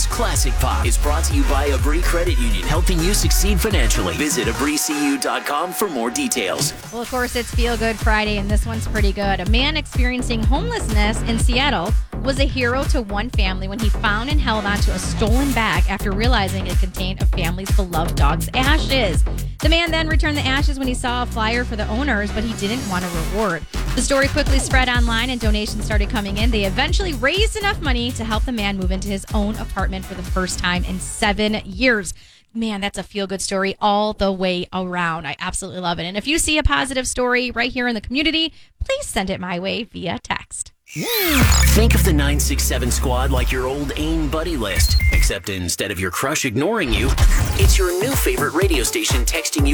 News Classic Pop is brought to you by Abri Credit Union, helping you succeed financially. Visit abricu.com for more details. Well, of course, it's Feel Good Friday, and this one's pretty good. A man experiencing homelessness in Seattle was a hero to one family when he found and held onto a stolen bag after realizing it contained a family's beloved dog's ashes. The man then returned the ashes when he saw a flyer for the owners, but he didn't want a reward. The story quickly spread online and donations started coming in. They eventually raised enough money to help the man move into his own apartment for the first time in 7 years. Man, that's a feel-good story all the way around. I absolutely love it. And if you see a positive story right here in the community, please send it my way via text. Think of the 967 squad like your old AIM buddy list, except instead of your crush ignoring you, it's your new favorite radio station texting you